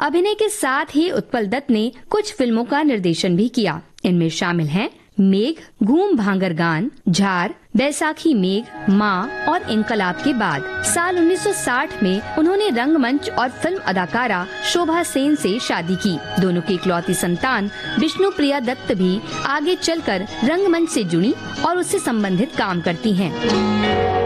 अभिनय के साथ ही उत्पल दत्त ने कुछ फिल्मों का निर्देशन भी किया। इनमें शामिल हैं मेघ, घूम भांगर गान, झार, बैसाखी मेघ, माँ और इनकलाब के बाद। साल 1960 में उन्होंने रंगमंच और फिल्म अदाकारा शोभा सेन से शादी की। दोनों की इकलौती संतान विष्णुप्रिया दत्त भी आगे चलकर रंगमंच से जुड़ी और उससे संबंधित काम करती हैं।